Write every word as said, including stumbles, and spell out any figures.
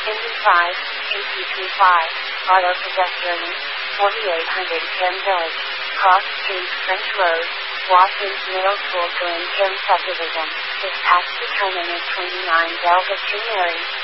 Engine five, G P twenty-five, Auto Possess Learning, forty-eight hundred Karen Village, Cross Street, French Road, Watkins Middle School, Glen Karen Subdivision. Dispatch determinant twenty-nine Delta Two Mary.